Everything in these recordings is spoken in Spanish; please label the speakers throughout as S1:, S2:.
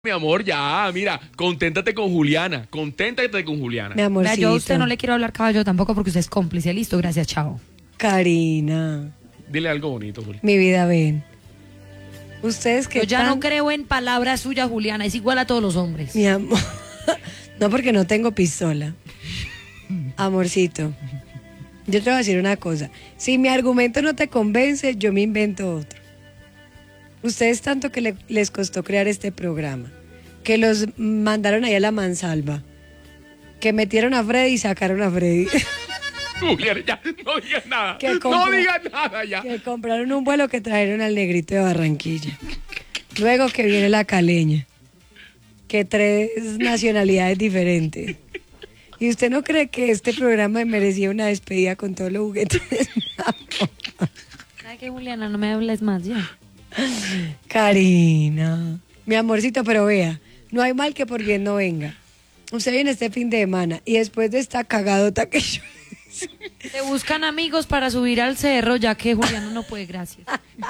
S1: Mi amor, ya, mira, conténtate con Juliana, conténtate con Juliana.
S2: Mi amorcito.
S3: Vea, yo a usted no le quiero hablar, caballo, tampoco porque usted es cómplice. Listo, gracias, chao.
S2: Karina,
S1: Dile algo bonito, Juli.
S2: mi vida, ven. Ustedes que
S3: Yo ya no creo en palabras suyas, Juliana, es igual a todos los hombres.
S2: Mi amor. No, porque no tengo pistola. Amorcito, yo te voy a decir una cosa. Si mi argumento no te convence, yo me invento otro. Ustedes tanto que les costó crear este programa, que los mandaron ahí a la mansalva, que metieron a Freddy y sacaron a Freddy.
S1: Juliana, ya, no digas nada.
S2: Que
S1: No digas nada ya.
S2: Que compraron un vuelo que trajeron al negrito de Barranquilla. Luego que viene la caleña. Que 3 nacionalidades diferentes. ¿Y usted no cree que este programa merecía una despedida con todos los juguetes?
S3: ¿Sabe qué, Juliana? No me hables más ya.
S2: Karina, mi amorcito, pero vea, no hay mal que por bien no venga. Usted viene este fin de semana y después de esta cagadota que yo hice,
S3: Te buscan amigos para subir al cerro, ya que Juliana no puede, gracias.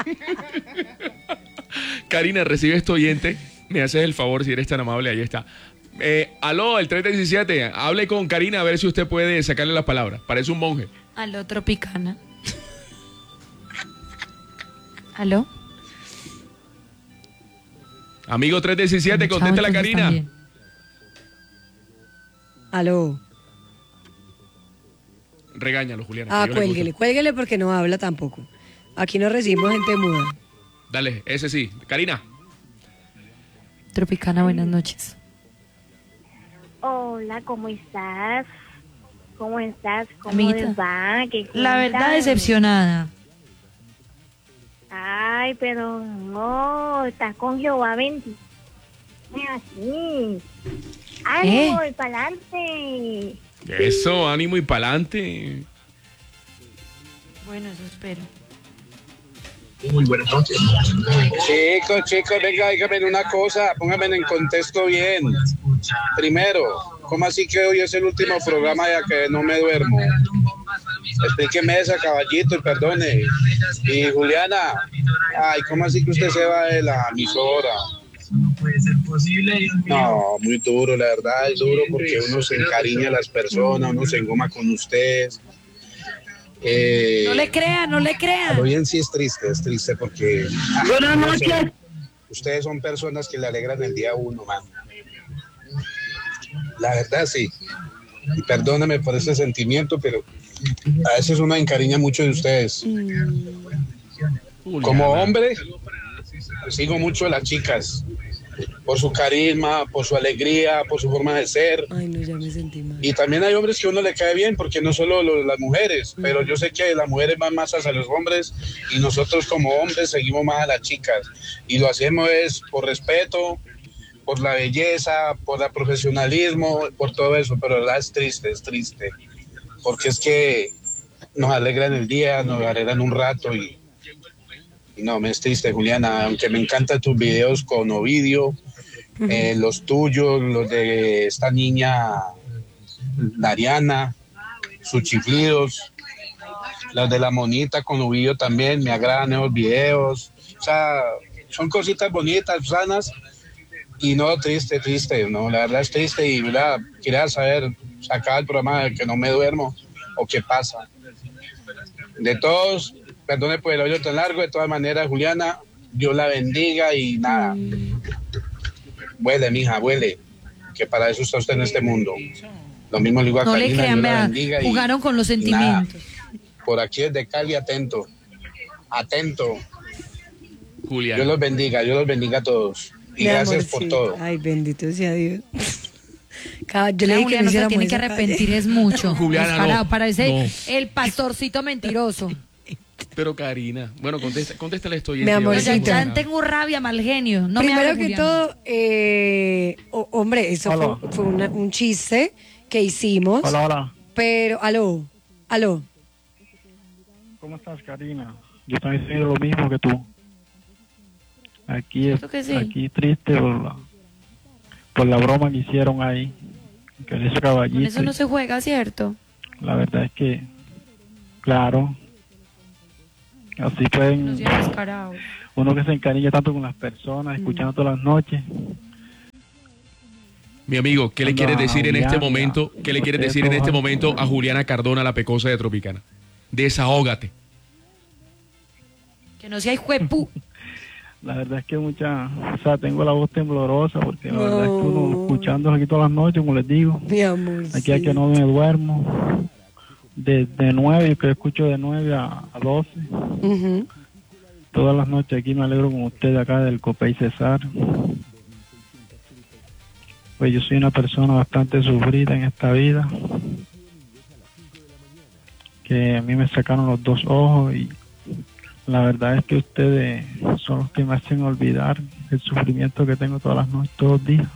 S1: Karina, recibe este oyente. Me haces el favor si eres tan amable, ahí está. Aló, el 317, hable con Karina a ver si usted puede sacarle las palabras. Parece un monje.
S3: Aló, Tropicana. ¿Aló?
S1: Amigo 317,
S3: Chao,
S1: contéstale a
S3: entonces
S1: Karina.
S3: también.
S2: aló.
S1: Regáñalo, Juliana.
S2: Ah,
S1: que yo le
S2: cuélguele,
S1: gusto.
S2: cuélguele porque no habla tampoco. Aquí no recibimos gente muda.
S1: Dale, ese sí. Karina.
S3: Tropicana, buenas noches.
S4: Hola, ¿cómo estás? ¿Cómo estás? ¿Cómo
S3: Amiguita,
S4: les va? ¿Qué
S3: La verdad,
S4: cuentan?
S3: decepcionada.
S4: Ay, pero no, estás con Jehová bendito. Así. ¡Ánimo y pa'lante!
S1: Eso, ánimo y pa'lante.
S3: Bueno, eso espero.
S5: Chicos, venga, díganme una cosa, pónganme en contexto bien. Primero, ¿cómo así que hoy es el último programa ya que no me duermo? Explíqueme esa, caballito, y perdone. Y Juliana, ay, ¿cómo así que usted se va de la emisora? No, muy duro, la verdad, es duro porque uno se encariña a las personas, uno se engoma con ustedes.
S3: No le crea, no le crea.
S5: Lo bien sí es triste porque... Buenas noches. Ustedes son personas que le alegran el día a uno, man. La verdad sí. Y perdóname por ese sentimiento, pero a veces uno encariña mucho de ustedes. Como hombre, sigo mucho a las chicas. Por su carisma, por su alegría, por su forma de ser.
S2: Ay, no, ya me sentí mal.
S5: Y también hay hombres que a uno le cae bien, porque no solo las mujeres, pero yo sé que las mujeres van más hacia los hombres y nosotros como hombres seguimos más a las chicas. Y lo hacemos es por respeto, por la belleza, por el profesionalismo, por todo eso. Pero la verdad es triste, porque es que nos alegran el día, nos alegran un rato y no, me es triste, Juliana, aunque me encantan tus videos con Ovidio, los tuyos, los de esta niña Dariana, sus chiflidos, los de la monita con Ovidio también, me agradan esos videos, o sea, son cositas bonitas, sanas, y no, triste, no, la verdad es triste y, ¿verdad? Quería saber, sacar el programa de que no me duermo, o qué pasa. De todos, perdone por el hoyo tan largo, de todas maneras, Juliana, Dios la bendiga y nada. Vuele, mija, vuele, que para eso está usted en este mundo. Lo mismo le digo a
S3: No le
S5: Karina,
S3: crean,
S5: Dios la
S3: vea,
S5: bendiga.
S3: jugaron con los sentimientos.
S5: Por aquí desde Cali, atento.
S1: Juliana.
S5: Dios los bendiga a todos. Y
S2: Mi
S5: gracias por
S2: amorcito.
S5: todo.
S2: Ay, bendito sea Dios. Yo
S3: La
S2: le dije que
S3: Juliana
S2: no
S3: se
S2: hiciéramos
S3: tiene que
S2: esa
S3: arrepentir,
S2: calle.
S3: es mucho.
S1: Juliana,
S3: Descarado,
S1: no,
S3: parece
S1: no.
S3: el pastorcito mentiroso.
S1: Pero Karina, bueno, contéstale esto.
S2: Mi amorcito.
S3: Ya tengo rabia, mal genio. No
S2: Primero
S3: me hable,
S2: que
S3: Juliana.
S2: todo, hombre, eso
S6: Aló.
S2: fue un chiste que hicimos.
S6: Hola.
S2: Pero, aló.
S6: ¿Cómo estás, Karina? Yo también soy lo mismo que tú. Aquí
S3: Claro que sí.
S6: aquí triste por la broma que hicieron ahí. Que le hizo Caballito.
S3: Con eso no se juega, ¿cierto?
S6: La verdad es que, claro, así
S3: Los
S6: pueden,
S3: días descarados.
S6: uno que se encariña tanto con las personas, escuchando todas las noches,
S1: Mi amigo, ¿qué le quieres decir en este momento? ¿Qué le quieres decir en este momento a Juliana Cardona, la pecosa de Tropicana? Desahógate.
S3: Que no sea hijuepu.
S6: La verdad es que tengo la voz temblorosa porque la verdad es que uno escuchando aquí todas las noches, como les digo,
S2: Mi amor.
S6: aquí hay que no me duermo. De 9, que escucho de 9 a 12.
S2: Ujú.
S6: Todas las noches aquí me alegro con ustedes acá del Copey Cesar. Pues yo soy una persona bastante sufrida en esta vida. Que a mí me sacaron los 2 ojos y la verdad es que ustedes son los que me hacen olvidar el sufrimiento que tengo todas las noches, todos los días.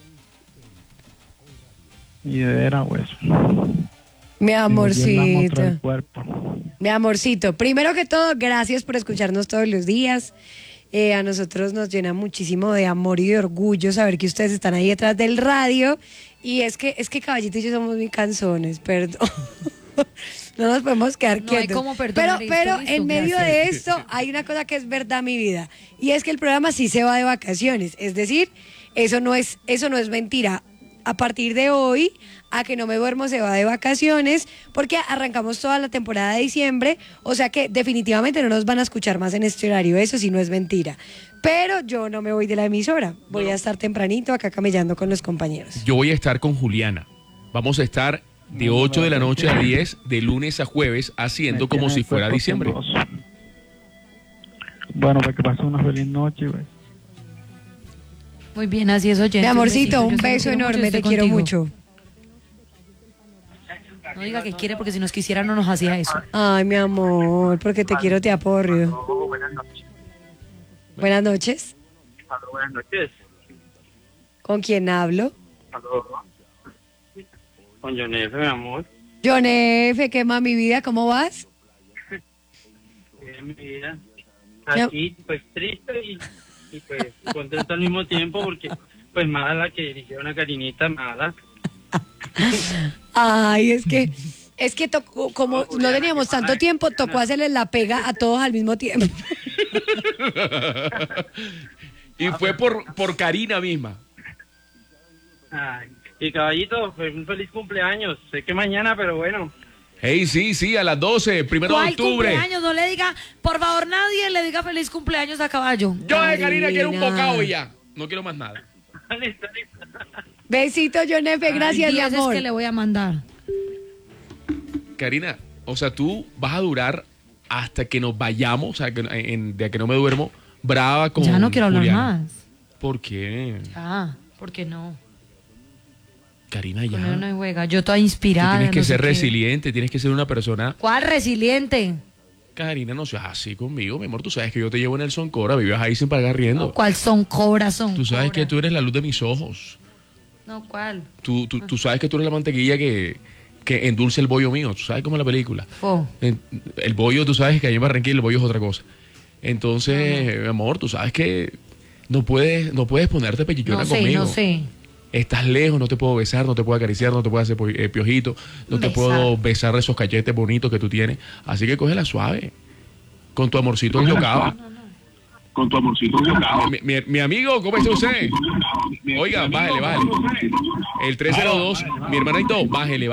S6: Y de veras, pues.
S2: Mi amorcito.
S6: El cuerpo.
S2: Mi amorcito, primero que todo, gracias por escucharnos todos los días. A nosotros nos llena muchísimo de amor y de orgullo saber que ustedes están ahí detrás del radio. Y es que Caballito y yo somos muy canzones, perdón. No nos podemos quedar
S3: No hay
S2: quietos.
S3: cómo perdonar esto,
S2: pero
S3: listo,
S2: en medio
S3: gracias.
S2: de esto hay una cosa que es verdad, mi vida. Y es que el programa sí se va de vacaciones. Es decir, eso no es mentira. A partir de hoy, A que no me duermo se va de vacaciones porque arrancamos toda la temporada de diciembre, o sea que definitivamente no nos van a escuchar más en este horario, eso sí no es mentira. Pero yo no me voy de la emisora, voy a estar tempranito acá camellando con los compañeros.
S1: Yo voy a estar con Juliana. Vamos a estar de 8 de la noche a 10, de lunes a jueves, haciendo como si fuera diciembre.
S6: Bueno, pues que pasen una feliz noche, pues.
S3: Muy bien, así es, oyente.
S2: Mi amorcito,
S3: Yo
S2: un
S3: sí lo
S2: beso
S3: quiero mucho,
S2: enorme, te
S3: estoy
S2: quiero
S3: contigo.
S2: mucho.
S3: No diga que quiere porque si nos quisiera no nos hacía eso.
S2: Ay, mi amor, porque te quiero, te aporrio.
S7: Buenas noches.
S2: Buenas noches.
S7: Aló, buenas noches.
S2: ¿Con quién hablo?
S7: Aló. Con John F., mi amor.
S2: John F., ¿qué más, mi vida? ¿Cómo vas?
S7: Bien, mi vida. Aquí, pues, triste y pues contento al mismo tiempo porque, pues, mala que eligieron a Karinita, mala.
S2: Ay, es que tocó, como no teníamos tanto tiempo, tocó hacerle la pega a todos al mismo tiempo.
S1: Y fue por Karina misma.
S7: Ay, y caballito, pues, un feliz cumpleaños. Sé que mañana, pero bueno.
S1: Hey, sí, a las 12, 1 de
S3: ¿Cuál
S1: octubre.
S3: cumpleaños? No le diga, por favor, nadie le diga feliz cumpleaños a Caballo.
S1: Yo de Karina quiero un
S2: Karina.
S1: bocado y ya. No quiero más nada.
S7: Listo, listo.
S2: Besito, John F., gracias, mi
S3: 10 es
S2: amor.
S3: que le voy a mandar.
S1: Karina, o sea, tú vas a durar hasta que nos vayamos, o sea, de que no me duermo, brava con
S3: Ya no quiero hablar
S1: Juliana.
S3: más.
S1: ¿Por qué?
S3: Ah, ¿por qué no?
S1: Karina, ya.
S3: Conmigo no juega. Yo toda
S1: Tú
S3: inspirada.
S1: tienes que
S3: no sé
S1: ser
S3: qué.
S1: resiliente, tienes que ser una persona.
S3: ¿Cuál resiliente?
S1: Karina, no seas así conmigo, mi amor. Tú sabes que yo te llevo en el Soncora, vives ahí sin pagar riendo.
S3: ¿Cuál son corazón?
S1: Tú sabes que tú eres la luz de mis ojos.
S3: No, ¿cuál?
S1: Tú sabes que tú eres la mantequilla que endulce el bollo mío. Tú sabes cómo es la película.
S3: Oh.
S1: El bollo, tú sabes que allá en Barranquilla el bollo es otra cosa. Entonces, mi amor, tú sabes que no puedes ponerte pellizcona
S3: No sé,
S1: conmigo.
S3: no sé.
S1: Estás lejos, no te puedo besar, no te puedo acariciar, no te puedo hacer piojito, no te
S3: Besar.
S1: puedo besar de esos cachetes bonitos que tú tienes. Así que cógela suave. Con tu amorcito yocaba.
S5: Con tu amorcito yocaba.
S1: Mi amigo, ¿cómo está usted? Oiga, bájele. El 302, mi hermanito, bájele.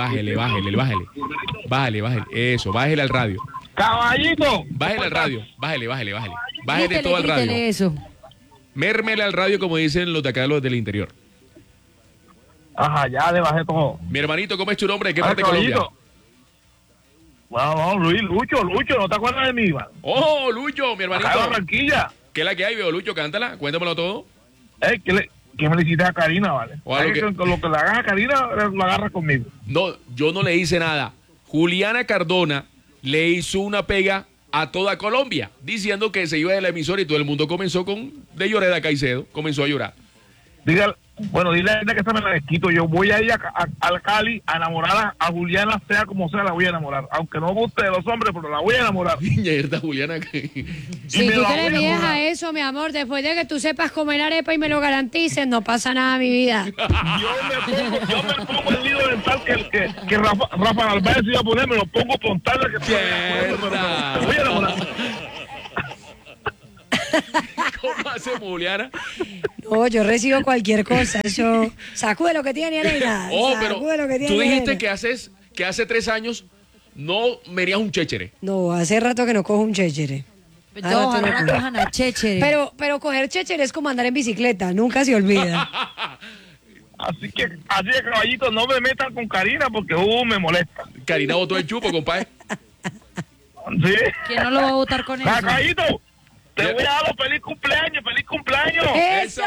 S1: Eso, bájele al radio.
S5: ¡Caballito!
S1: Bájele al radio. Bájele. Bájele todo al radio.
S3: Grítele eso.
S1: Mérmele al radio, como dicen los de acá, los del interior.
S5: Ajá, ya le bajé todo.
S1: Mi hermanito, ¿cómo es tu nombre? ¿De qué
S5: Ay,
S1: parte de Colombia?
S5: caballito. Vamos, Lucho, ¿no te acuerdas de mí, man?
S1: ¡Oh, Lucho, mi
S5: Acá de
S1: hermanito!
S5: Barranquilla.
S1: ¿Qué es la que hay, veo, Lucho? Cántala, cuéntamelo todo.
S5: ¿Qué me le hiciste a Karina, vale?
S1: O algo
S5: Es que con lo que le hagas a Karina, lo agarras conmigo.
S1: No, yo no le hice nada. Juliana Cardona le hizo una pega a toda Colombia, diciendo que se iba de la emisora y todo el mundo comenzó de Lloreda Caicedo, comenzó a llorar.
S5: Dile a ella que esa me la desquito. Yo voy a ir al Cali a enamorar a Juliana, sea como sea, la voy a enamorar. Aunque no me guste de los hombres, pero la voy a enamorar.
S1: Mierda, Juliana.
S2: Si
S5: me
S2: tú
S5: la
S2: te le
S5: voy a
S2: mides
S5: jurar.
S2: a eso, mi amor, después de que tú sepas comer arepa y me lo garantices, no pasa nada, mi vida.
S5: Yo me pongo el lío dental que Rafa Narváez se iba a poner, me lo pongo pontarle que
S1: Mierda.
S5: te voy a enamorar.
S1: ¿Cómo hacemos, Juliana?
S2: No, yo recibo cualquier cosa. Eso, sacude lo que tiene, Arena.
S1: Oh, pero
S2: Sacude lo que tiene,
S1: tú dijiste
S2: Arena.
S1: que hace 3 años no venías un chéchere.
S2: No, hace rato que no cojo un chéchere.
S3: No, ahora cojan a Chéchere.
S2: Pero coger chéchere es como andar en bicicleta, nunca se olvida.
S8: Así que, caballito, no me metan con Karina porque me molesta.
S1: Karina botó el chupo, compadre.
S8: Sí.
S3: ¿Quién no lo va a votar con eso?
S8: Caballito, te voy a dar los feliz cumpleaños, feliz cumpleaños.
S1: ¡Eso!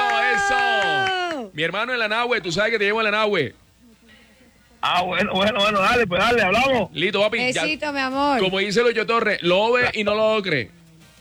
S1: Mi hermano en la Nahue, tú sabes que te llevo en la Nahue.
S8: Bueno, dale, pues dale, hablamos.
S1: Listo, papi.
S2: Besito, mi amor.
S1: Como dice Lucho Torres, lo ve y no lo cree.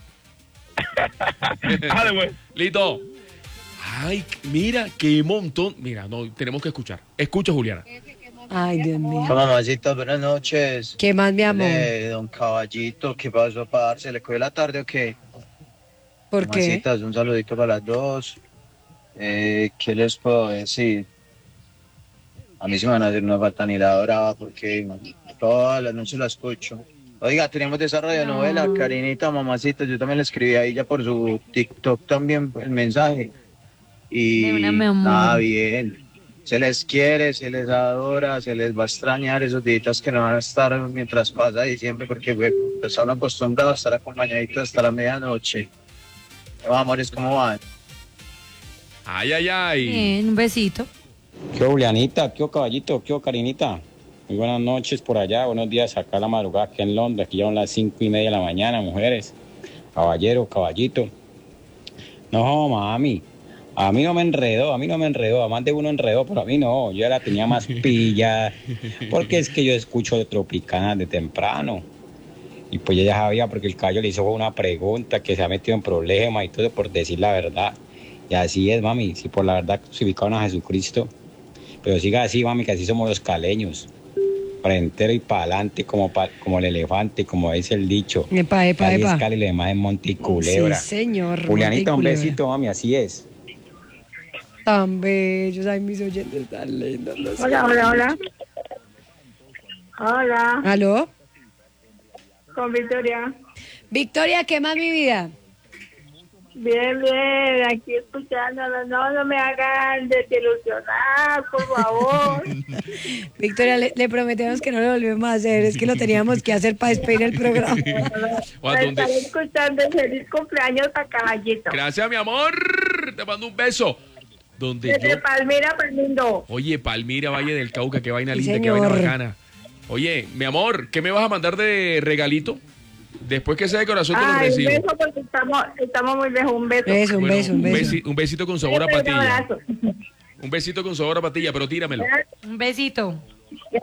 S8: Dale, pues.
S1: Listo. Ay, mira, qué montón. Mira, no, tenemos que escuchar. Escucha, Juliana.
S2: Ay, Dios mío.
S9: Mamacita, buenas noches.
S2: ¿Qué más, mi amor?
S9: Don Caballito, ¿qué pasó, parce? ¿Se le cogió la tarde o qué?
S2: ¿Por qué?
S9: Mamacitas, un saludito para las dos. ¿Qué les puedo decir? A mí se me van a hacer una patanidad brava porque todas las noches la escucho. Oiga, tenemos de esa radionovela, Karinita, mamacita, yo también le escribí a ella por su TikTok también el mensaje. Y
S3: De una, mi amor.
S9: nada, bien. Se les quiere, se les adora, se les va a extrañar esos días que no van a estar mientras pasa diciembre porque pues, están acostumbrados a estar acompañaditos hasta la medianoche. Amores, ¿cómo van?
S1: Ay, ay, ay.
S3: Bien, un besito.
S10: ¿Qué Julianita? ¿Qué Caballito? ¿Qué Karinita? Muy buenas noches por allá, buenos días acá a la madrugada aquí en Londres, aquí ya son las 5:30 de la mañana, mujeres, caballero, caballito. No, mami, a mí no me enredó, a más de uno enredó, pero a mí no, yo ya la tenía más pilla, porque es que yo escucho de Tropicana de temprano. Y pues yo ya sabía, porque el caballo le hizo una pregunta que se ha metido en problemas y todo por decir la verdad. Y así es, mami, si por la verdad crucificaron a Jesucristo. Pero siga así, mami, que así somos los caleños. Frentero y para adelante como el elefante, como dice el dicho.
S2: Epa.
S10: Escala y le demás en Monte y Culebra.
S2: Sí, señor.
S10: Julianita, un
S2: Monte y Culebra.
S10: besito, mami, así es.
S2: Tan bellos, ay, mis oyentes tan lindos.
S4: Hola.
S2: ¿Aló?
S4: Con Victoria.
S2: Victoria, ¿qué más, mi vida?
S4: Bien, aquí escuchándolo. No me hagan desilusionar, por favor.
S2: Victoria, le prometemos que no lo volvemos a hacer. Es que lo teníamos que hacer para despedir el programa.
S4: Estaré escuchando el feliz cumpleaños a Caballito.
S1: Gracias, mi amor. Te mando un beso.
S4: Desde Palmira, Fernando.
S1: Oye, Palmira, Valle del Cauca, qué vaina
S2: Sí,
S1: linda, qué
S2: señor.
S1: vaina bacana. Oye, mi amor, ¿qué me vas a mandar de regalito? Después que sea de corazón te lo
S4: Un
S1: recibo.
S4: beso porque estamos muy lejos. Un beso.
S2: Un
S1: Bueno,
S2: beso.
S1: Un besito con sabor a
S4: Un
S1: patilla.
S4: abrazo.
S1: Un besito con sabor a patilla, pero tíramelo.
S3: Un besito.
S4: Ya.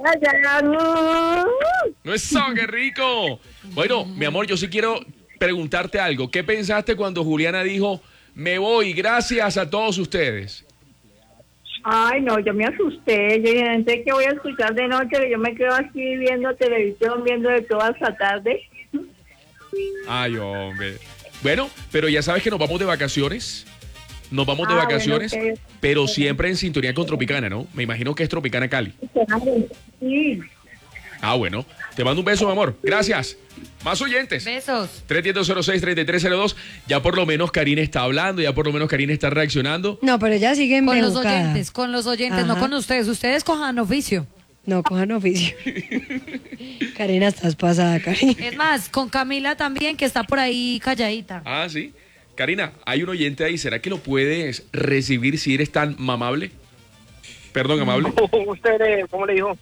S1: No es eso, qué rico. Bueno, mi amor, yo sí quiero preguntarte algo. ¿Qué pensaste cuando Juliana dijo, me voy, gracias a todos ustedes?
S4: Ay, no, yo me asusté. Yo dije, ¿qué voy a escuchar de noche? Que yo me quedo aquí viendo televisión, viendo de toda esta tarde.
S1: Ay, hombre. Bueno, pero ya sabes que nos vamos de vacaciones. Nos vamos de
S4: Ah,
S1: vacaciones,
S4: bueno, ok.
S1: pero siempre en sintonía con Tropicana, ¿no? Me imagino que es Tropicana Cali.
S4: Sí.
S1: Ah, bueno. Te mando un beso, mi amor. Gracias. Más oyentes.
S3: Besos.
S1: 310-06-3302. Ya por lo menos Karina está hablando, ya por lo menos Karina está reaccionando.
S2: No, pero ya siguen
S3: Con los
S2: bejucada.
S3: oyentes, no
S2: Ajá.
S3: con ustedes. Ustedes cojan oficio.
S2: No, cojan oficio. Karina, estás pasada, Karina.
S3: Es más, con Camila también, que está por ahí calladita.
S1: Ah, sí. Karina, hay un oyente ahí. ¿Será que lo puedes recibir si eres tan mamable? Perdón, amable.
S8: ¿Usted cómo le dijo?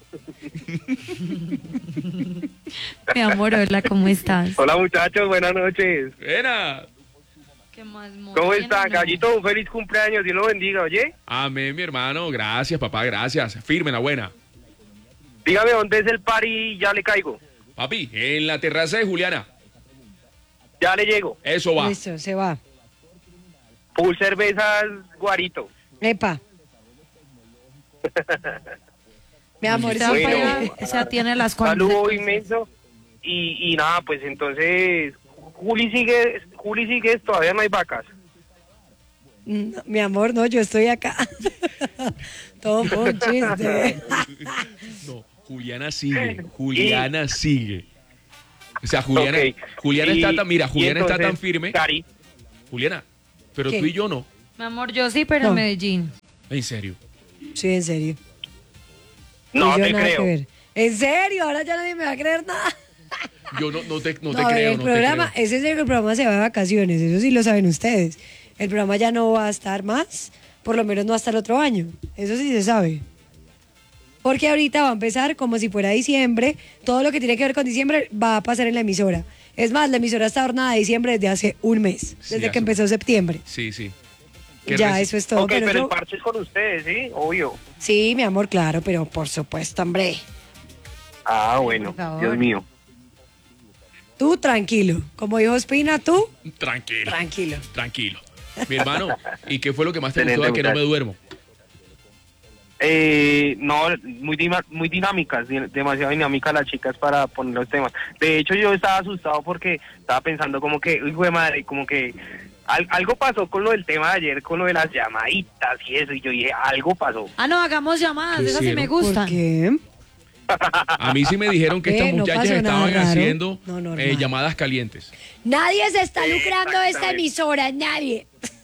S3: Mi amor, hola, ¿cómo estás?
S8: Hola muchachos, buenas noches.
S1: Buena.
S3: ¿Qué más,
S8: ¿Cómo está, Gallito? Un feliz cumpleaños, Dios lo bendiga, oye.
S1: Amén, mi hermano. Gracias, papá, gracias. Firme, la buena.
S8: Dígame dónde es el party y ya le caigo.
S1: Papi, en la terraza de Juliana.
S8: Ya le llego.
S1: Eso va.
S2: Listo, se va.
S8: Full cervezas, Guarito.
S2: Epa. Mi amor,
S3: Esa
S8: Bueno.
S3: falla, esa tiene las
S8: Saludo
S3: consecuencias.
S8: inmenso. Y nada, pues entonces, Juli sigue, todavía no hay vacas.
S2: No, mi amor, no, yo estoy acá. Todo fue un chiste.
S1: No, Juliana sigue. Juliana sigue. O sea, Juliana,
S8: Ok.
S1: Juliana
S8: Y-
S1: está tan, mira,
S8: y
S1: Juliana está
S8: entonces,
S1: tan firme.
S8: Cari,
S1: Juliana, pero
S2: ¿Qué?
S1: tú y yo no.
S3: Mi amor, yo sí, pero
S2: No.
S3: en Medellín.
S1: En serio.
S2: Sí, en serio.
S8: No
S2: Y yo
S8: te
S2: nada que
S8: creo.
S2: ver. ¿En serio? Ahora ya nadie me va a creer nada.
S1: Yo no te
S2: No, a ver,
S1: creo,
S2: el
S1: no
S2: programa,
S1: te creo.
S2: es en serio que el programa se va de vacaciones, eso sí lo saben ustedes. El programa ya no va a estar más, por lo menos no hasta el otro año. Eso sí se sabe. Porque ahorita va a empezar como si fuera diciembre, todo lo que tiene que ver con diciembre va a pasar en la emisora. Es más, la emisora está adornada de diciembre desde hace un mes,
S1: Sí,
S2: desde
S1: hace
S2: que empezó septiembre.
S1: Sí, sí.
S2: Ya, eso es todo.
S8: Ok, pero
S2: yo-
S8: el parche es con ustedes, ¿sí? Obvio.
S2: Sí, mi amor, claro, pero por supuesto, hombre.
S8: Ah, bueno,
S3: Por favor.
S8: Dios mío.
S2: Tú tranquilo. Como dijo Espina, tú
S1: Tranquilo.
S2: tranquilo.
S1: Tranquilo. Mi hermano, ¿y qué fue lo que más te
S8: Excelente,
S1: gustó de Que no me
S8: muchacho.
S1: duermo?
S8: No, muy dinámicas, demasiado dinámicas las chicas para poner los temas. De hecho, yo estaba asustado porque estaba pensando como que, uy, güey, madre, como que algo pasó con lo del tema de ayer, con lo de las llamaditas y eso, y yo dije, algo pasó.
S3: Ah, no, hagamos llamadas,
S1: ¿Qué
S3: esas sí me
S1: hicieron?
S3: gustan.
S2: ¿Por qué?
S1: A mí sí me dijeron que estas
S2: No
S1: muchachas
S2: pasó nada
S1: estaban
S2: raro.
S1: haciendo
S2: No, normal.
S1: llamadas calientes.
S2: Nadie se está lucrando de esta
S8: Exactamente.
S2: emisora, nadie.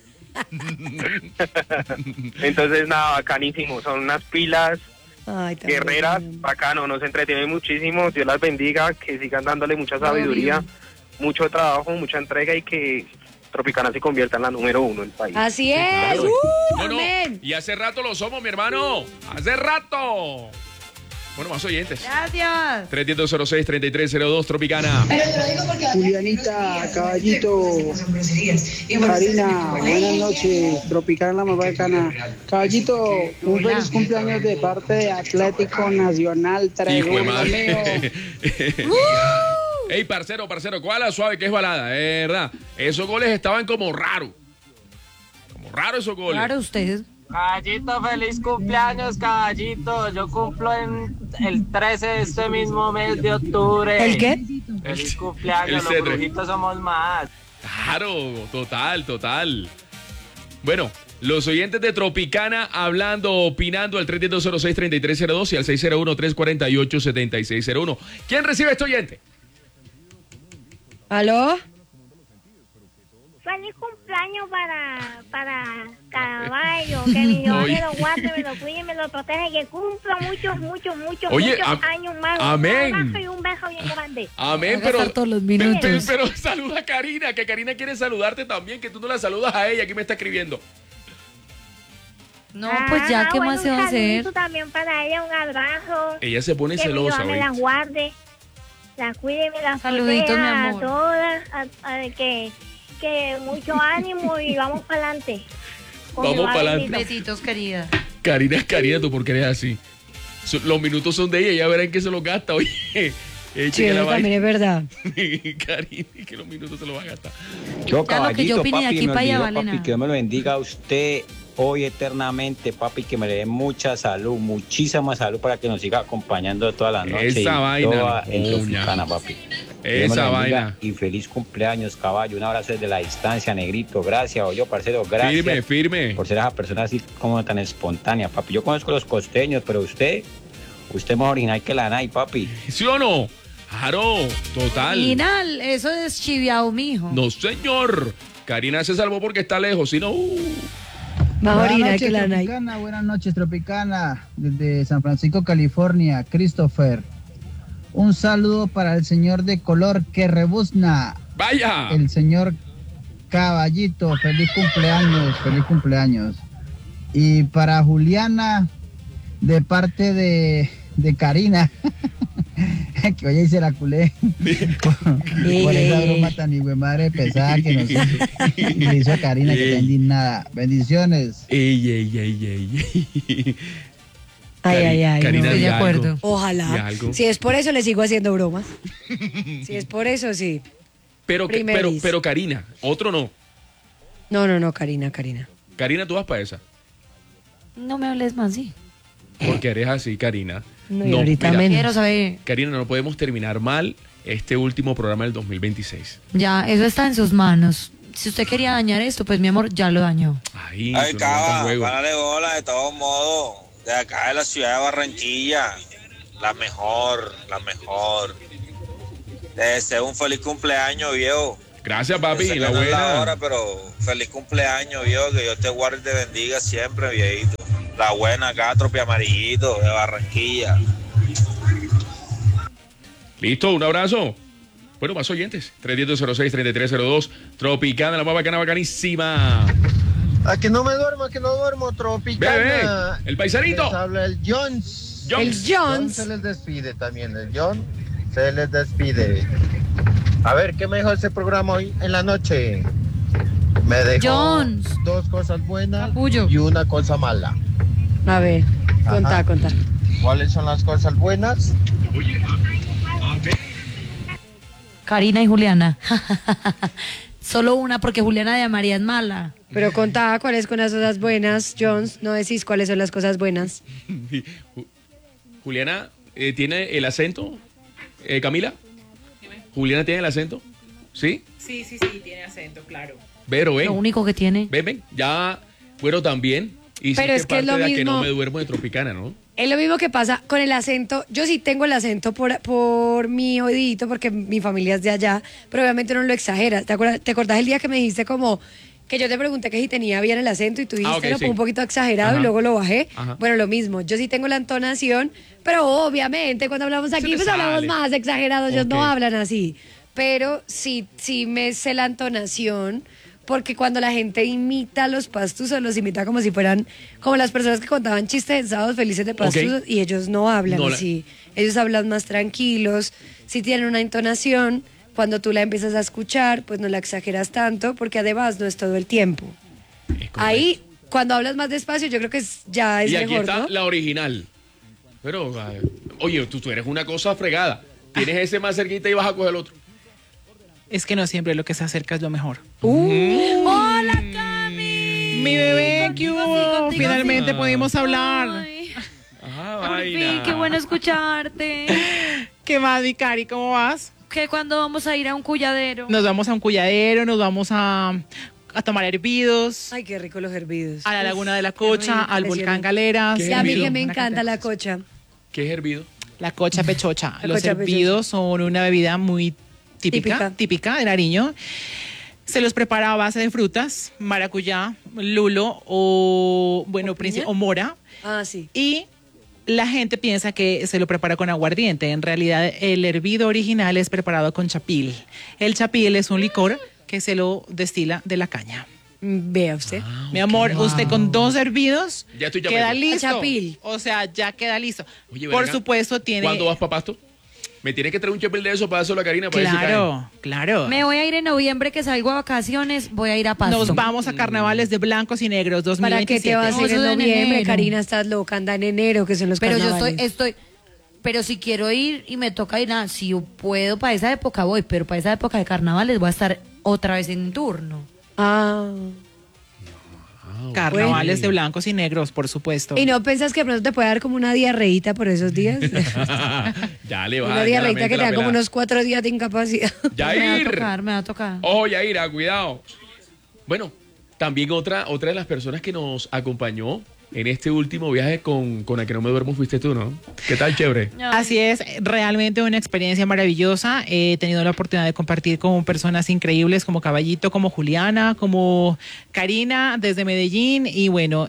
S8: Entonces, nada, bacanísimo, son unas pilas
S2: Ay, tan
S8: guerreras,
S2: bueno.
S8: bacano, nos entretienen muchísimo, Dios las bendiga, que sigan dándole mucha sabiduría, mucho trabajo, mucha entrega y que Tropicana se convierta en la número 1 del país.
S2: Así es.
S1: Claro. No, no,
S2: Amén.
S1: y hace rato lo somos, mi hermano. Hace rato. Bueno, más oyentes.
S3: Gracias.
S1: 310-06-3302, Tropicana.
S11: Julianita, Caballito, Karina, buenas noches, Tropicana la más bacana. Caballito, un
S3: Hola.
S11: feliz cumpleaños de parte de Atlético Nacional,
S1: Hijo de
S11: Tregón,
S1: madre. Ey, parcero, ¿cuál es la suave que es balada? ¿Verdad? Esos goles estaban como raros. Como raros esos goles.
S3: Claro, usted.
S12: Caballito, feliz cumpleaños, caballito. Yo cumplo en el 13 de este mismo mes de octubre.
S2: ¿El qué?
S12: Feliz
S1: El
S12: cumpleaños, los
S1: Cedre.
S12: brujitos somos más.
S1: Claro, total. Bueno, los oyentes de Tropicana hablando, opinando al 310-06-3302 y al 601-348-7601. ¿Quién recibe a este oyente?
S2: ¿Aló?
S13: Feliz cumpleaños para Caballo, que mi Dios
S1: Oye.
S13: me lo guarde, me lo cuide, me lo protege, que cumpla muchos
S1: Oye,
S13: años más.
S1: amén.
S13: Un abrazo y un beso bien grande.
S1: Amén,
S3: Va a gastar todos los minutos.
S1: pero saluda a Karina, que Karina quiere saludarte también, que tú no la saludas a ella, aquí me está escribiendo.
S3: No, pues ya, ¿qué más se va a
S13: Un
S3: hacer?
S13: saludito también para ella, un abrazo.
S1: Ella se pone
S13: que
S1: celosa,
S13: mi Dios me
S1: ¿oíste?
S13: las guarde, las cuide, me las
S3: Saluditos,
S13: proteja
S3: mi amor.
S13: a todas, que mucho ánimo y vamos para adelante.
S1: Vamos pa'lante.
S3: Besitos, querida.
S1: Karina, tú por qué eres así. Los minutos son de ella, ya verá en qué se los gasta, oye.
S2: Sí, eso también es verdad.
S1: Karina, que los minutos se los va a gastar.
S10: Yo,
S3: Ya lo que yo
S10: caballito,
S3: opine de
S10: papi,
S3: aquí
S10: me
S3: para allá
S10: olvidó,
S3: vale
S10: papi,
S3: nada.
S10: que Dios me lo bendiga a usted hoy eternamente, papi, que me le dé mucha salud, muchísima salud para que nos siga acompañando todas las noches.
S1: Esa
S10: y
S1: vaina,
S10: toda en
S1: coña.
S10: Tropicana, papi. Que Dios me
S1: Esa
S10: lo bendiga
S1: vaina.
S10: Y feliz cumpleaños, caballo. Un abrazo desde la distancia, negrito. Gracias, yo, parcero, gracias.
S1: Firme.
S10: Por ser esa persona así como tan espontánea, papi. Yo conozco los costeños, pero usted es más original que la NAI, papi.
S1: ¿Sí o no? Claro, total.
S3: Original, eso es chiviao, mijo.
S1: No, señor. Karina se salvó porque está lejos, si no...
S2: Más
S11: Buenas
S2: original
S11: noches,
S2: que la Nike.
S11: Tropicana, buenas noches, Tropicana, desde San Francisco, California, Christopher. Un saludo para el señor de color que rebuzna,
S1: ¡Vaya!
S11: el señor Caballito, feliz cumpleaños. Y para Juliana, de parte de Karina, que oye y se la culé por esa broma tan madre pesada que nos le hizo a Karina, que está indignada. Bendiciones.
S1: Ey.
S2: Ay.
S1: Karina,
S2: no.
S1: di
S3: Estoy de
S1: algo.
S3: acuerdo.
S1: Di
S2: Ojalá.
S1: algo.
S2: Si es por eso, le sigo haciendo bromas. Si es por eso, sí.
S1: Pero
S2: Primeris.
S1: Karina, otro no.
S2: No, Karina.
S1: Karina, tú vas para esa.
S3: No me hables más, sí.
S1: Porque eres así, Karina.
S2: No, y ahorita menos.
S3: Quiero saber.
S1: Karina, no podemos terminar mal este último programa del 2026.
S3: Ya, eso está en sus manos. Si usted quería dañar esto, pues mi amor, ya lo dañó.
S1: Ay,
S14: Ay,
S1: tú no aguantas
S14: Cava,
S1: juego.
S14: párale bola de todos modos. De acá de la ciudad de Barranquilla. La mejor. Te deseo un feliz cumpleaños, viejo.
S1: Gracias, papi.
S14: Yo sé que
S1: La
S14: no es la
S1: buena.
S14: hora, pero feliz cumpleaños, viejo. Que Dios te guarde y te bendiga siempre, viejito. La buena acá, Tropi Amarillito, de Barranquilla.
S1: Listo, un abrazo. Bueno, más oyentes. 310-06-3302. Tropicana, la más bacana, bacanísima.
S15: A que no me duermo, a que no duermo, Tropicana.
S1: Bebé, el paisanito.
S15: Les habla el Jones.
S1: El
S15: Jones se les despide también, el John se les despide. A ver, ¿qué me dejó ese programa hoy en la noche? Me dejó
S3: Jones.
S15: 2 cosas buenas
S3: Capullo.
S15: y una cosa mala.
S2: A ver, contá.
S15: ¿Cuáles son las cosas buenas?
S3: Karina y Juliana. Solo una, porque Juliana de María es mala.
S2: Pero contá cuáles son las cosas buenas, Jones. No decís cuáles son las cosas buenas.
S1: Juliana, ¿tiene el acento? Camila. ¿Juliana tiene el acento? ¿Sí?
S16: Sí, tiene acento, claro.
S1: Pero,
S3: Lo único que tiene.
S1: Ven, ya, bueno, también. Y
S2: Pero
S1: sí
S2: es que es
S1: parte
S2: lo
S1: de a que
S2: mismo.
S1: no me duermo de Tropicana, ¿no?
S2: Es lo mismo que pasa con el acento. Yo sí tengo el acento por mi oídito, porque mi familia es de allá, pero obviamente no lo exageras. ¿Te acordás el día que me dijiste como que yo te pregunté que si tenía bien el acento y tú dijiste,
S1: ok,
S2: no,
S1: sí.
S2: pues un poquito exagerado.
S1: Ajá.
S2: Y luego lo bajé?
S1: Ajá.
S2: Bueno, lo mismo. Yo sí tengo la entonación, pero obviamente cuando hablamos
S1: Se
S2: aquí,
S1: te
S2: pues hablamos
S1: sale.
S2: más exagerados. Ellos
S1: Ok.
S2: no hablan así. Pero sí me sé la entonación. Porque cuando la gente imita a los pastusos, los imita como si fueran como las personas que contaban chistes en Sábados Felices de Pastusos, y ellos no hablan
S1: No,
S2: así. Ellos hablan más tranquilos, sí tienen una entonación. Cuando tú la empiezas a escuchar, pues no la exageras tanto, porque además no es todo el tiempo. Ahí, cuando hablas más despacio, yo creo que ya es
S1: Y aquí
S2: mejor,
S1: está
S2: ¿no?
S1: la original. Pero, oye, tú eres una cosa fregada. Tienes ese más cerquita y vas a coger el otro.
S16: Es que no siempre lo que se acerca es lo mejor.
S3: ¡Hola, Cami!
S16: Mi bebé, ¿qué hubo?
S3: contigo,
S16: Finalmente
S3: sí.
S16: pudimos hablar.
S3: Por fin, qué bueno escucharte.
S16: ¿Qué más, mi Cari? ¿Cómo vas?
S3: Que cuando vamos a ir a un culladero.
S16: Nos vamos a un culladero, nos vamos a tomar hervidos.
S2: Ay, qué rico los hervidos.
S16: A la Laguna de la
S2: Qué
S16: Cocha,
S2: rico,
S16: al
S2: me
S16: volcán
S2: hicieron.
S16: Galeras.
S2: Y a mí que me encanta la cocha.
S1: ¿Qué es hervido?
S16: La cocha pechocha.
S2: La
S16: Los
S2: cocha
S16: hervidos son una bebida muy típica de Nariño. Se los prepara a base de frutas, maracuyá, lulo o, bueno, o mora.
S2: Ah, sí.
S16: Y la gente piensa que se lo prepara con aguardiente. En realidad, el hervido original es preparado con chapil. El chapil es un licor que se lo destila de la caña.
S2: Vea usted.
S16: Mi amor, usted con 2 hervidos
S1: Ya estoy
S16: queda
S1: chapeco.
S16: listo.
S2: Chapil.
S16: O sea, ya queda listo.
S1: Oye,
S16: Por
S1: ven acá.
S16: supuesto, tiene...
S1: ¿Cuándo vas para Pasto? Me tienes que traer un chapel de eso para dárselo a Karina. Para ver si
S16: Claro, claro.
S3: Me voy a ir en noviembre, que salgo a vacaciones, voy a ir a Pasto.
S16: Nos vamos a carnavales de blancos y negros 2027.
S2: ¿Para qué te vas a ir en
S3: Eso en
S2: noviembre?
S3: enero.
S2: Karina, estás loca, anda en enero, que son los
S3: Pero yo
S2: carnavales.
S3: pero si quiero ir y me toca ir, si yo puedo para esa época voy, pero para esa época de carnavales voy a estar otra vez en turno.
S2: Ah.
S16: Carnavales de blancos y negros, por supuesto.
S2: ¿Y no pensás que de pronto te puede dar como una diarreíta por esos días?
S1: Ya le va
S2: Una
S1: a
S2: diarreíta que te da como unos 4 días de incapacidad.
S1: Yair.
S3: Me va a tocar.
S1: Ojo, Yaira, cuidado. Bueno, también otra de las personas que nos acompañó en este último viaje con la que no me duermo fuiste tú, ¿no? ¿Qué tal, chévere?
S16: Así es, realmente una experiencia maravillosa. He tenido la oportunidad de compartir con personas increíbles como Caballito, como Juliana, como Karina desde Medellín y bueno,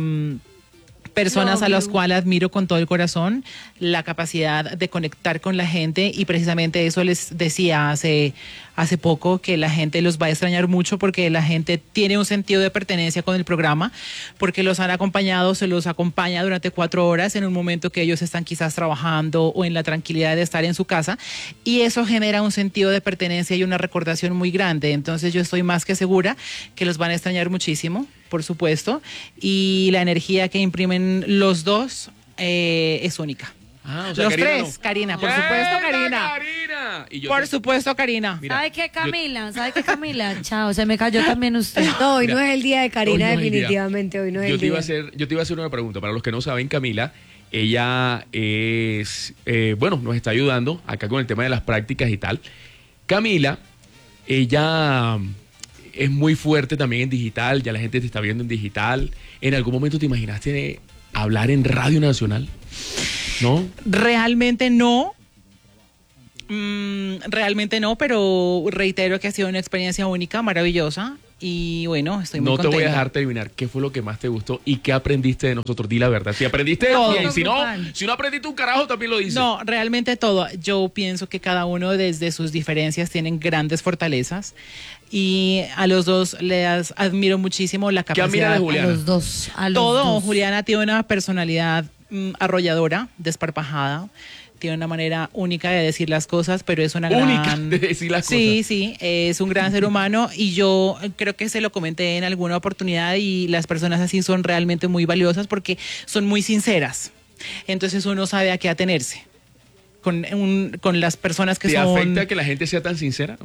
S16: personas a las cuales admiro con todo el corazón, la capacidad de conectar con la gente y precisamente eso les decía hace poco, que la gente los va a extrañar mucho porque la gente tiene un sentido de pertenencia con el programa, porque los han acompañado, se los acompaña durante 4 horas en un momento que ellos están quizás trabajando o en la tranquilidad de estar en su casa y eso genera un sentido de pertenencia y una recordación muy grande. Entonces yo estoy más que segura que los van a extrañar muchísimo, por supuesto, y la energía que imprimen los dos es única.
S1: O sea,
S16: Los
S1: Karina
S16: 3,
S1: no.
S16: Karina, por supuesto, Karina.
S1: Y yo
S16: Por
S1: te-
S16: supuesto, Karina.
S1: Mira,
S3: ¿Sabe qué, Camila? ¿Sabe qué, Camila? Chao, se me cayó también usted.
S2: No, hoy
S1: Mira,
S2: no es el día de Karina,
S1: hoy no es el día.
S2: definitivamente. Hoy no es
S1: yo
S2: el
S1: te iba
S2: día.
S1: yo te iba a hacer una pregunta. Para los que no saben, Camila, ella es, bueno, nos está ayudando acá con el tema de las prácticas y tal. Camila, ella es muy fuerte también en digital, ya la gente te está viendo en digital. ¿En algún momento te imaginaste hablar en Radio Nacional? ¿No?
S16: Realmente no. Realmente no, pero reitero que ha sido una experiencia única, maravillosa. Y bueno, estoy muy contenta.
S1: No te voy a dejar terminar. ¿Qué fue lo que más te gustó y qué aprendiste de nosotros? Di la verdad. Si aprendiste,
S16: Todo.
S1: bien. Si no aprendiste un carajo, también lo dices.
S16: No, realmente todo. Yo pienso que cada uno desde sus diferencias tienen grandes fortalezas. Y a los dos les admiro muchísimo la capacidad.
S1: ¿Qué admiras de Juliana?
S3: A los dos.
S16: Todo. Juliana tiene una personalidad arrolladora, desparpajada. Tiene una manera única de decir las cosas, pero es una
S1: Única
S16: gran...
S1: de decir las
S16: Sí,
S1: cosas.
S16: sí, es un gran ser humano y yo creo que se lo comenté en alguna oportunidad y las personas así son realmente muy valiosas porque son muy sinceras. Entonces uno sabe a qué atenerse con las personas que
S1: ¿Te
S16: son...
S1: afecta que la gente sea tan sincera?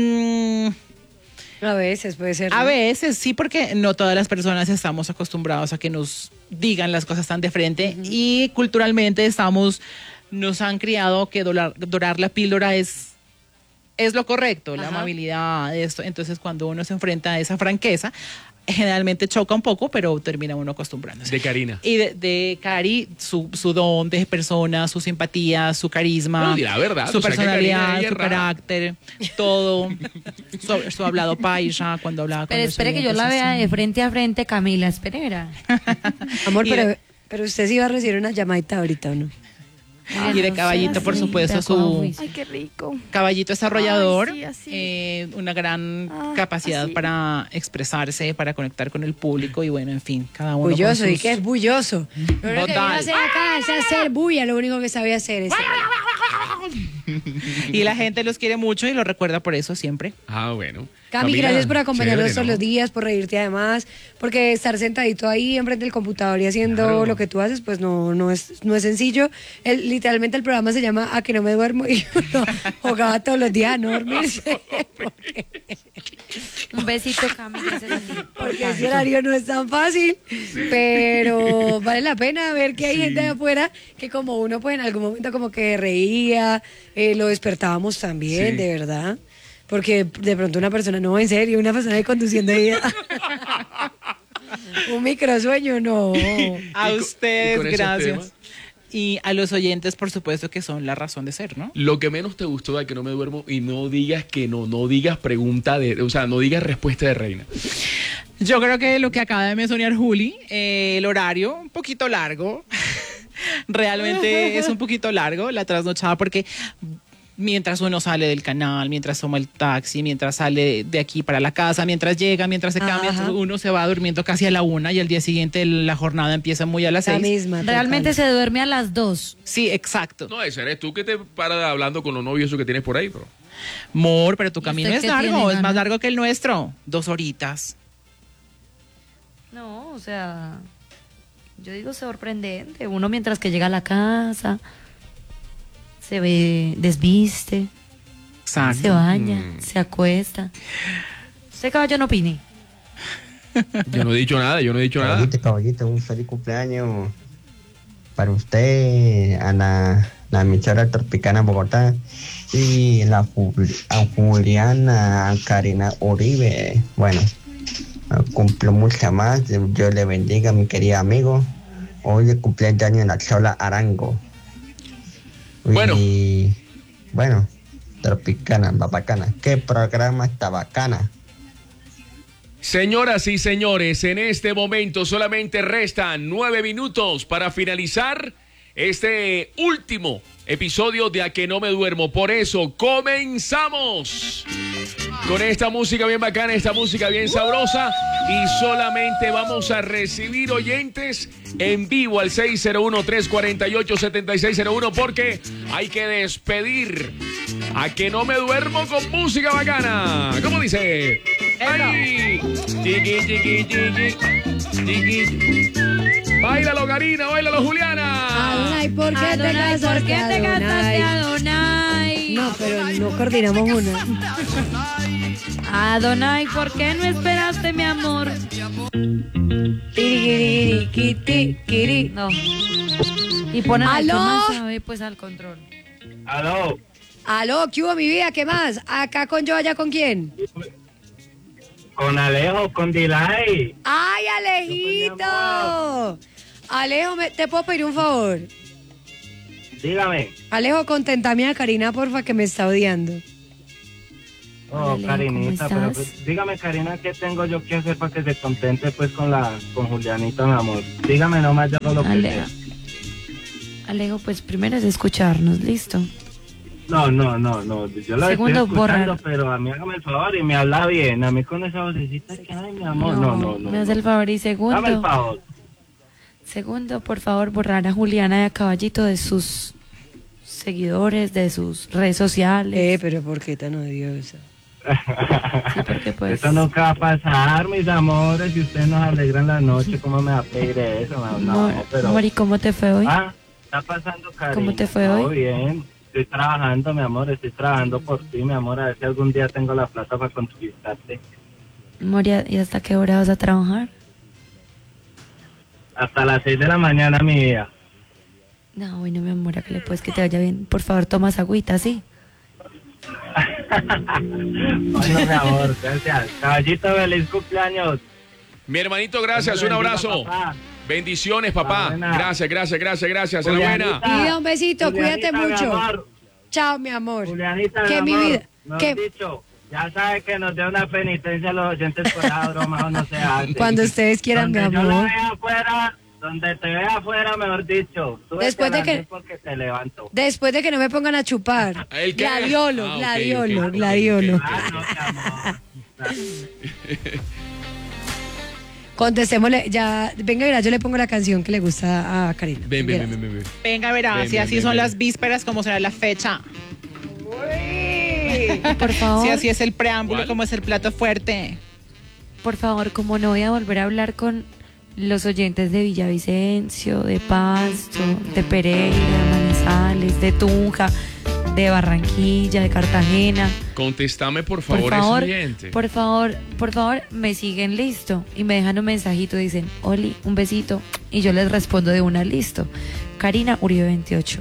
S2: A veces puede ser.
S16: A veces sí, porque no todas las personas estamos acostumbrados a que nos digan las cosas tan de frente y culturalmente nos han criado que dorar la píldora es lo correcto, la amabilidad, esto. Entonces cuando uno se enfrenta a esa franqueza, generalmente choca un poco, pero termina uno acostumbrándose.
S1: De Karina.
S16: Y de Cari, su don de persona, su simpatía, su carisma,
S1: No, la verdad,
S16: su
S1: o sea, que
S16: personalidad,
S1: Karina ella
S16: su
S1: es rara.
S16: carácter, todo. su hablado paisa, cuando hablaba con
S3: Pero
S16: los
S3: espere que yo
S16: oyentes,
S3: la vea
S16: así.
S3: de frente a frente, Camila, espere, verá.
S2: Amor,
S16: Y
S2: pero usted sí va a recibir una llamadita ahorita, ¿o no?
S16: Y de Caballito, por supuesto, su
S17: Ay, qué rico.
S16: Caballito es arrollador,
S17: Ay, sí, así.
S16: una gran
S17: Ah,
S16: capacidad
S17: así.
S16: para expresarse, para conectar con el público y bueno, en fin, cada uno
S2: Bulloso,
S16: con
S2: ¿y
S16: sus...
S2: qué es bulloso? Lo único que vino a
S16: Total.
S2: hacer acá es hacer bulla, lo único que sabía hacer es...
S16: Y la gente los quiere mucho y lo recuerda por eso siempre.
S1: Ah, bueno.
S2: Cami,
S1: Camila,
S2: gracias por acompañarnos
S1: chévere,
S2: todos
S1: ¿no?
S2: los días, por reírte además, porque estar sentadito ahí enfrente del computador y haciendo
S1: Claro.
S2: lo que tú haces, pues no es sencillo. Literalmente el programa se llama A que no me duermo y uno jugaba todos los días a no dormirse.
S3: Un besito, Cami. gracias a ti.
S2: Porque ese horario no es tan fácil, pero vale la pena ver que hay gente de afuera que como uno pues en algún momento como que reía, lo despertábamos también,
S1: Sí.
S2: de verdad. Porque de pronto una persona, no, en serio, una persona ahí conduciendo ahí, un microsueño, no.
S16: A ustedes,
S1: con esos
S16: gracias.
S1: temas.
S16: Y a los oyentes, por supuesto, que son la razón de ser, ¿no?
S1: Lo que menos te gustó de que no me duermo y no digas que no digas pregunta o sea, no digas respuesta de reina.
S16: Yo creo que lo que acaba de mencionar Juli, el horario, un poquito largo. Realmente es un poquito largo la trasnochada porque mientras uno sale del canal, mientras toma el taxi, mientras sale de aquí para la casa, mientras llega, mientras se cambia,
S2: Ajá.
S16: uno se va durmiendo casi a la 1 y al día siguiente la jornada empieza muy a las
S2: La
S16: 6.
S2: misma.
S3: Realmente
S2: total.
S3: se duerme a las 2.
S16: Sí, exacto.
S1: No, ese eres tú que te paras hablando con los novios que tienes por ahí, bro.
S16: Mor, pero tu camino
S3: usted
S16: es
S3: qué
S16: largo,
S3: tiene,
S16: es más
S3: Ana?
S16: largo que el nuestro. 2 horitas.
S3: No, o sea, yo digo sorprendente. Uno mientras que llega a la casa, se ve, desviste,
S16: Exacto.
S3: se baña, se acuesta. ¿Usted, caballo, no opine?
S1: Yo no he dicho nada,
S18: Caballito, un feliz cumpleaños para usted, a la emisora Tropicana Bogotá y a Juliana Karina Uribe. Bueno, cumplo mucha más, Dios le bendiga, mi querido amigo. Hoy es cumpleaños de la Chola Arango. Y bueno, Tropicana, va bacana. ¿Qué programa está bacana?
S1: Señoras y señores, en este momento solamente restan 9 minutos para finalizar este último episodio de A que no me duermo. Por eso, comenzamos con esta música bien bacana, esta música bien sabrosa. Y solamente vamos a recibir oyentes en vivo al 601-348-7601 porque hay que despedir A que no me duermo con música bacana. ¿Cómo dice? ¡Ay! Chiqui, chiqui, chiqui, chiqui. Báilalo, Karina, báilalo, Juliana.
S2: Adonai, ¿por qué te
S3: Adonai, ¿por qué te casaste,
S2: Adonai? No, pero no coordinamos una.
S3: Adonai, ¿por qué no esperaste, mi amor? No. Y ponen al que
S2: ¿Aló?
S3: más sabe, pues al control.
S7: Aló.
S2: Aló, ¿qué hubo, mi vida? ¿Qué más? ¿Acá con yo, allá con quién?
S7: Con Alejo, con Dilay.
S2: ¡Ay, Alejito! Alejo, ¿te puedo pedir un favor?
S12: Dígame.
S2: Alejo, contentame a Karina, porfa, que me está odiando.
S12: Oh,
S3: Alejo,
S12: Karinita,
S3: ¿cómo
S12: pero
S3: estás?
S12: pues, dígame, Karina, ¿qué tengo yo que hacer para que se contente pues con Julianita, mi amor? Dígame nomás yo lo que
S3: Alejo.
S12: sea.
S3: Alejo, pues primero es escucharnos, listo.
S12: No, yo lo
S3: Segundo,
S12: estoy escuchando,
S3: borrar.
S12: pero a mí hágame el favor y me habla bien. A mí con esa vocecita que, ay, mi amor, no.
S3: Me hace el favor. Y
S12: Dame el
S3: segundo,
S12: favor.
S3: por favor, borrar a Juliana y a Caballito de sus seguidores, de sus redes sociales.
S2: Pero ¿por qué tan odiosa?
S3: Sí, porque pues...
S12: Eso nunca va a pasar, mis amores. Si ustedes nos alegran la noche, ¿cómo me va a pedir eso? No, pero...
S3: Amor, ¿y cómo te fue hoy?
S12: Ah, está pasando, Karina.
S3: ¿Cómo te fue
S12: Todo
S3: hoy?
S12: bien. Estoy trabajando, mi amor. Estoy trabajando por ti, mi amor. A ver si algún día tengo la plata para conquistarte.
S3: Amor, ¿y hasta qué hora vas a trabajar?
S12: Hasta las 6 de la mañana, mi vida.
S3: No, bueno, mi amor, que le puedes que te vaya bien. Por favor, tomas agüita, ¿sí?
S12: Bueno, mi amor, gracias. Caballito, feliz cumpleaños.
S1: Mi hermanito, gracias, un abrazo.
S12: Papá.
S1: Bendiciones, papá. Gracias. A la buena.
S2: Vida, un besito, cuídate
S12: Julianita, mi
S2: mucho.
S12: amor.
S2: Chao, mi amor.
S12: Julianita,
S2: que
S12: mi
S2: mi
S12: amor,
S2: vida.
S12: mejor
S2: Que
S12: dicho, ya sabe que nos dé una penitencia a los oyentes por la broma o no se hace.
S2: cuando ustedes quieran, mi
S12: Donde yo la
S2: amor.
S12: vea afuera, donde te vea afuera, mejor dicho. Súbete
S2: Después de
S12: al
S2: que-
S12: andén porque te levanto.
S2: Después de que no me pongan a chupar.
S1: ¿El qué?
S2: Gladiolo,
S1: Ah, ok,
S2: gladiolo,
S1: ok.
S2: gladiolo. Contestémosle, ya, venga, mira, yo le pongo la canción que le gusta a Karina.
S1: Ven.
S16: Venga, verá,
S1: Ven,
S16: si
S1: ven,
S16: así
S1: ven,
S16: son
S1: ven.
S16: las vísperas, como será la fecha.
S3: Por favor.
S16: Si así es el preámbulo,
S1: ¿Cuál?
S16: como es el plato fuerte.
S3: Por favor, como no voy a volver a hablar con los oyentes de Villavicencio, de Pasto, de Pereira, de Manizales, de Tunja, de Barranquilla, de Cartagena.
S1: Contéstame, por favor,
S3: Por favor,
S1: ese oyente.
S3: por favor, me siguen listo y me dejan un mensajito, dicen, Oli, un besito, y yo les respondo de una, listo. Karina Uribe 28.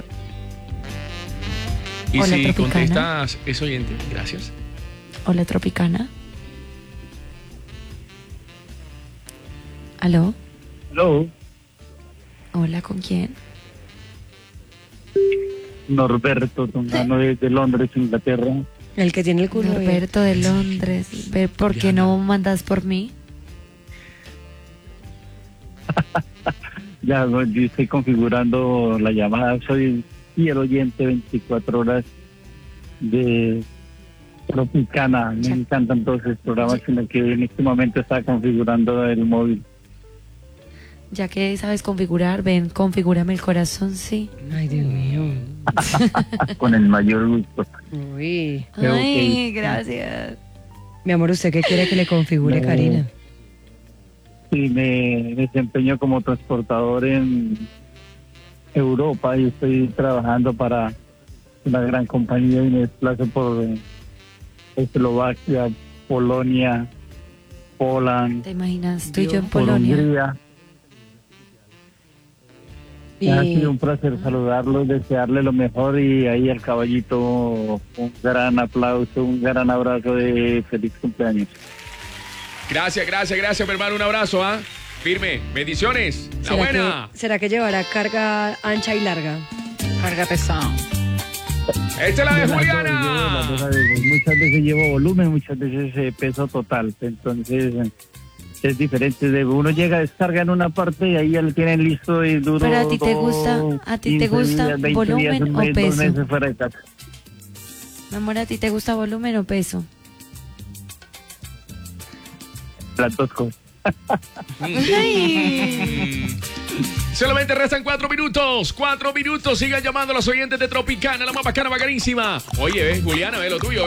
S1: Y
S3: Hola,
S1: si
S3: Tropicana.
S1: contestas ese oyente, gracias.
S3: Hola, Tropicana. ¿Aló?
S6: Hello,
S3: Hola, ¿con quién?
S6: Norberto Tungano de Londres, Inglaterra.
S2: El que tiene el culo.
S3: Norberto de Londres. Ve, ¿por qué no mandas por mí?
S6: Ya no, yo estoy configurando la llamada. Soy fiel oyente 24 horas de Tropicana. Me encantan todos esos programas, sino que en este momento está configurando el móvil.
S3: Ya que sabes configurar, ven, configúrame el corazón, sí.
S2: Ay, Dios mío.
S6: Con el mayor gusto.
S2: Uy.
S3: Ay, gracias.
S2: Mi amor, ¿usted qué quiere que le configure,
S6: No.
S2: Karina?
S6: Sí, me desempeño como transportador en Europa y estoy trabajando para una gran compañía y me desplazo por Eslovaquia, Polonia, Poland,
S3: ¿Te imaginas? Tú y yo en
S6: por
S3: Polonia.
S6: Hungría.
S2: Y-
S6: Ha sido un placer saludarlos, desearle lo mejor y ahí al caballito un gran aplauso, un gran abrazo de feliz cumpleaños.
S1: Gracias, mi hermano. Un abrazo, ¿ah? Firme. Bendiciones. La buena.
S2: ¿Será que llevará carga ancha y larga?
S16: Carga pesada.
S1: Esta es la de
S6: Las dos,
S1: Juliana.
S6: llevo las dos a veces. Muchas veces llevo volumen, muchas veces peso total. Entonces es diferente. Uno llega, descarga en una parte y ahí ya lo tienen listo y duro.
S3: Pero a ti te gusta, a ti te
S6: 15
S3: gusta
S6: días, 20
S3: volumen
S6: días, un
S3: o
S6: mes, 2
S3: peso.
S6: meses fuera de casa.
S3: Mi amor, ¿a ti te gusta volumen o peso?
S6: Las dos cosas.
S1: Solamente restan 4 minutos. 4 minutos. Sigan llamando a los oyentes de Tropicana, la más bacana, bacanísima. Oye, Juliana, ve lo tuyo.